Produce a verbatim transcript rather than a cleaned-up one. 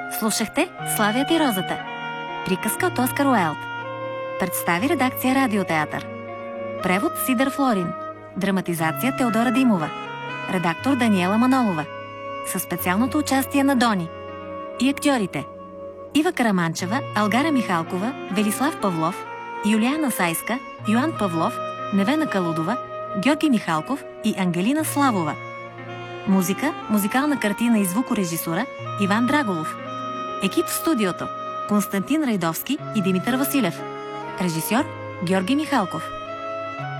Слушахте Славият и розата. Приказка от Оскар Уайлд. Представи редакция Радиотеатър. Превод Сидър Флорин. Драматизация Теодора Димова. Редактор Даниела Манолова. Със специалното участие на Дони. И актьорите: Ива Караманчева, Алгара Михалкова, Велислав Павлов, Юлиана Сайска, Йоан Павлов, Невена Калудова, Георги Михалков и Ангелина Славова. Музика, музикална картина и звукорежисура Иван Драголов. Екип в студиото: Константин Райдовски и Димитър Василев. Режисьор Георги Михалков.